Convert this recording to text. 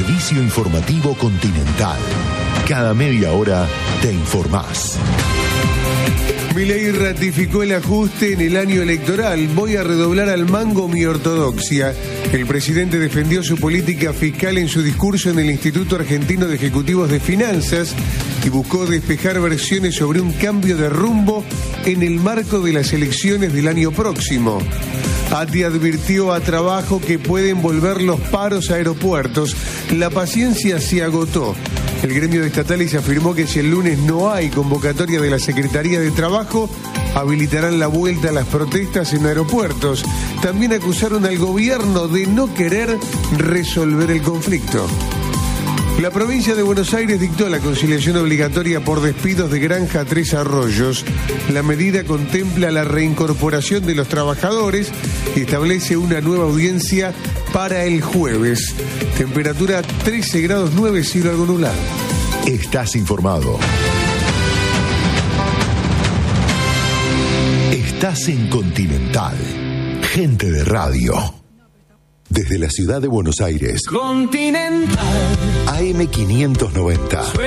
Servicio informativo Continental. Cada media hora te informás. Milei ratificó el ajuste en el año electoral. Voy a redoblar al mango mi ortodoxia. El presidente defendió su política fiscal en su discurso en el Instituto Argentino de Ejecutivos de Finanzas y buscó despejar versiones sobre un cambio de rumbo en el marco de las elecciones del año próximo. ATI advirtió a Trabajo que pueden volver los paros a aeropuertos. La paciencia se agotó. El gremio de estatales afirmó que si el lunes no hay convocatoria de la Secretaría de Trabajo, habilitarán la vuelta a las protestas en aeropuertos. También acusaron al gobierno de no querer resolver el conflicto. La provincia de Buenos Aires dictó la conciliación obligatoria por despidos de Granja Tres Arroyos. La medida contempla la reincorporación de los trabajadores y establece una nueva audiencia para el jueves. Temperatura 13 grados 9, cielo algo nublado. Estás informado. Estás en Continental. Gente de radio. Desde la ciudad de Buenos Aires. Continental. AM590.